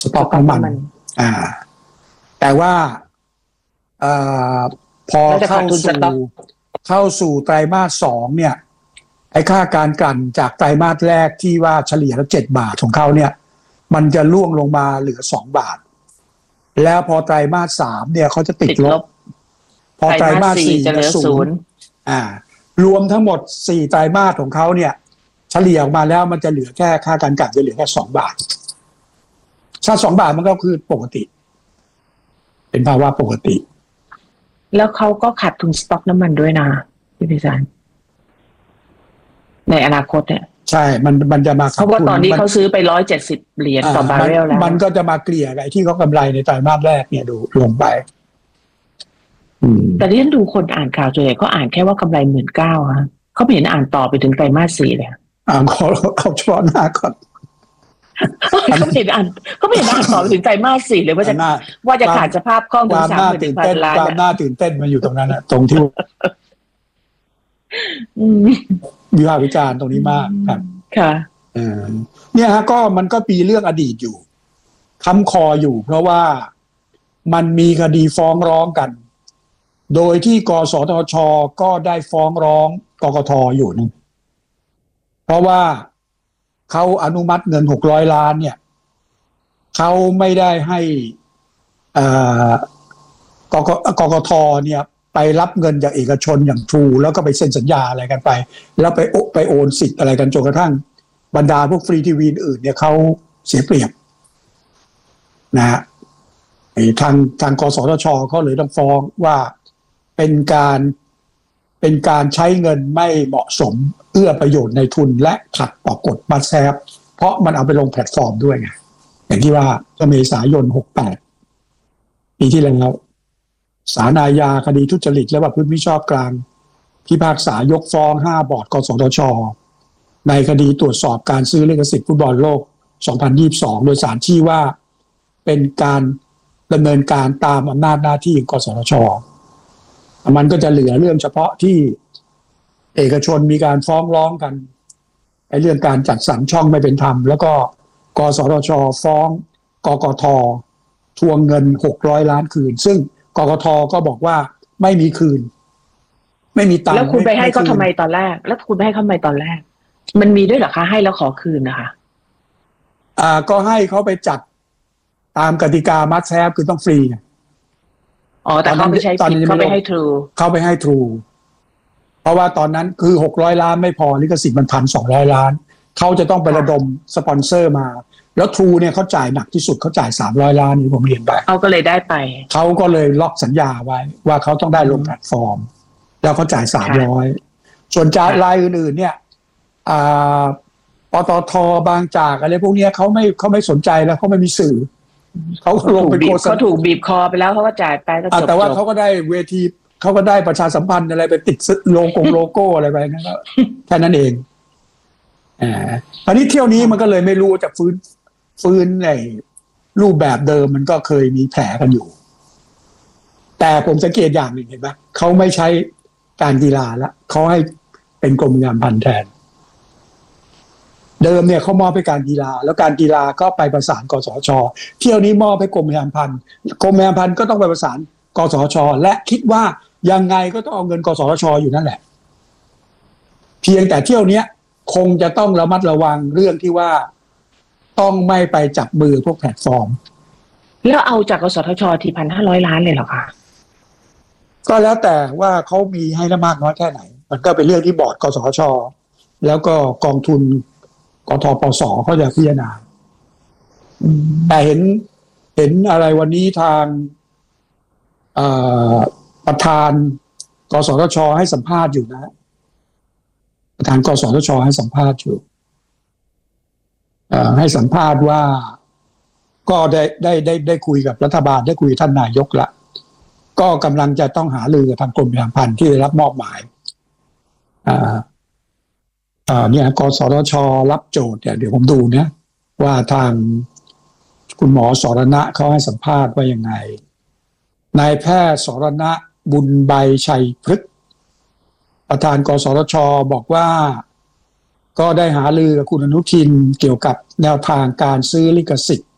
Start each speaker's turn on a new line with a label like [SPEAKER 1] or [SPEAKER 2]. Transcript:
[SPEAKER 1] สต็อกน้ำมันแต่ว่าพอเข้าสู่ไตรมาส2เนี่ยไอ้ค่าการกลั่นจากไตรมาสแรกที่ว่าเฉลี่ยแล้ว7 บาทของเขาเนี่ยมันจะล่วงลงมาเหลือ2 บาทแล้วพอไตรมาส3เนี่ยเขาจะติดลบพอไตรมาส4จะเหลือ0รวมทั้งหมด4ไตรมาสของเขาเนี่ยเฉลี่ยออกมาแล้วมันจะเหลือแค่ค่าการกลั่นจะเหลือแค่2 บาทถ้า2 บาทมันก็คือปกติเป็นภาวะปกติ
[SPEAKER 2] แล้วเขาก็ขาดทุนสต็อกน้ำมันด้วยนะพี่พิสารในอนาคตเนี่ย
[SPEAKER 1] ใช่มันจะมา
[SPEAKER 2] เพราะว่าตอนนี้เขาซื้อไป$170ต่อบาร์เรลแล้ว
[SPEAKER 1] มันก็จะมาเกลี่ยไอ้ที่เขากำไรในไตรมาสแรกเนี่ยดูลงไป
[SPEAKER 2] แต่ที่ฉันดูคนอ่านข่าวส่วนใหญ่ก็อ่านแค่ว่ากำไร19,000ฮะเขาไม่เห็นอ่านต่อไปถึงไตรมาส4เลย
[SPEAKER 1] เอาเฉพาะหน้าก่อน
[SPEAKER 2] เขาไม่เห็นอ่านต่อไปถึงไตรมาส4เลยว่าจะขาดสภาพคล่องถึง30,000 ล้าน
[SPEAKER 1] ความน่าตื่นเต้นมันอยู่ตรงนั้นนะตรงที่วิพากษ์วิจารณ์ตรงนี้มากครับ
[SPEAKER 2] ค่ะ
[SPEAKER 1] เนี่ยฮะก็มันก็มีเรื่องอดีตอยู่ค้ำคออยู่เพราะว่ามันมีคดีฟ้องร้องกันโดยที่กสทช.ก็ได้ฟ้องร้องกกต.อยู่นึงเพราะว่าเขาอนุมัติเงิน600 ล้านเนี่ยเขาไม่ได้ให้กกต.เนี่ยไปรับเงินจากเอกชนอย่างทรูแล้วก็ไปเซ็นสัญญาอะไรกันไปแล้วไปโอนสิทธิ์อะไรกันจนกระทั่งบรรดาพวกฟรีทีวีอื่นเนี่ยเขาเสียเปรียบนะฮะทางกสทช.เขาเลยต้องฟ้องว่าเป็นการใช้เงินไม่เหมาะสมเอื้อประโยชน์ในทุนและขัดต่อกฎบัตรแซฟเพราะมันเอาไปลงแพลตฟอร์มด้วยไงอย่างที่ว่าเมษายน68ปีที่แล้วศาลอาญาคดีทุจริตและประพฤติมิชอบกลางพิพากษายกฟ้อง5บอร์ดกสทช.ในคดีตรวจสอบการซื้อลิขสิทธิ์ฟุตบอลโลก2022โดยศาลชี้ว่าเป็นการดำเนินการตามอำนาจหน้าที่ของกสทช.มันก็จะเหลือเรื่องเฉพาะที่เอกชนมีการฟ้องร้องกันไอ้เรื่องการจัดสรรช่องไม่เป็นธรรมแล้วก็กสทช.ฟ้องกกต.ทวงเงิน600 ล้านคืนซึ่งกกต.ก็บอกว่าไม่มีคืนไม่มีตังค์
[SPEAKER 2] แล้วคุณไปให้เขาทำไมตอนแรกมันมีด้วยเหรอคะให้แล้วขอคืนนะคะ
[SPEAKER 1] ก็ให้เขาไปจัดตามกติกามัดแซฟคือต้องฟรี
[SPEAKER 2] แต่เขาไม่ใช้ผิดเขาไปให้ท
[SPEAKER 1] รูเพราะว่าตอนนั้นคือ600 ล้านไม่พอลิขสิทธิ์มัน1,200 ล้านเขาจะต้องไประดมสปอนเซอร์มาแล้วทรูเนี่ยเขาจ่ายหนักที่สุดเขาจ่าย300 ล้านนี่ผมเรียนไป
[SPEAKER 2] เขาก็เลยได้ไป
[SPEAKER 1] เขาก็เลยล็อกสัญญาไว้ว่าเขาต้องได้ลงแพลตฟอร์มแล้วเขาจ่าย300ส่วนจ่ายรายอื่นๆเนี่ยปตท.บางจากอะไรพวกนี้เขาไม่สนใจแล้วเขาไม่มีสื่อเขาลงไปโฆษณา
[SPEAKER 2] เขาถูกบีบคอไปแล้วเขาก็จ่ายไปก็จบ
[SPEAKER 1] แต่ว่าเขาก็ได้เวทีเขาก็ได้ประชาสัมพันธ์อะไรไปติดโลโก้อะไรไปนั่นก็แค่นั้นเองตอนนี้เที่ยวนี้มันก็เลยไม่รู้จะฟื้นในรูปแบบเดิมมันก็เคยมีแผลกันอยู่แต่ผมสังเกตอย่างหนึ่งเห็นไหมเขาไม่ใช้การกีฬาละเขาให้เป็นกรมงานพันธุ์แทนเดิมเนี่ยเขามอบให้การกีฬาแล้วการกีฬาก็ไปประสานกสทช.เที่ยวนี้มอบให้กรมงานพันธุ์ก็ต้องไปประสานกสทช.และคิดว่ายังไงก็ต้องเอาเงินกสทช.อยู่นั่นแหละเพียงแต่เที่ยวนี้คงจะต้องระมัดระวังเรื่องที่ว่าต้องไม่ไปจับมือพวกแพลตฟอร์ม
[SPEAKER 2] แล้วเอาจากกสทช.ที่1,500 ล้านเลยเหรอคะ
[SPEAKER 1] ก็แล้วแต่ว่าเขามีให้มากน้อยแค่ไหนมันก็เป็นเรื่องที่บอร์ดกสทช.แล้วก็กองทุนกทปส.เขาจะพิจารณาแต่เห็นอะไรวันนี้ทางประธานกสทช.ให้สัมภาษณ์อยู่นะประธานกสทช.ให้สัมภาษณ์อยู่ให้สัมภาษณ์ว่าก็ได้คุยกับรัฐบาลได้คุยกับท่านนายกละก็กำลังจะต้องหารือกับทางกรมประชาสัมพันธ์ที่ได้รับมอบหมายเนี่ยกสทช.รับโจทย์เนี่ยเดี๋ยวผมดูนะว่าทางคุณหมอสรณะเขาให้สัมภาษณ์ว่ายังไงนายแพทย์สรณะบุญใบชัยพฤกษ์ประธานกสทช.บอกว่าก็ได้หารือกับคุณอนุทินเกี่ยวกับแนวทางการซื้อลิขสิทธิ์